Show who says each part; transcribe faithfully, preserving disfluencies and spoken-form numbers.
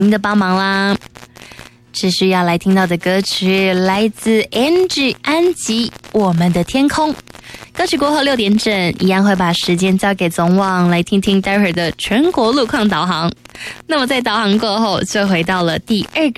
Speaker 1: 您的帮忙啦。持续要来听到的歌曲来自 Angie 安吉，我们的天空。歌曲过后六点整，一样会把时间交给总网，来听听待会儿的全国路况导航。那么在导航过后，就回到了第二个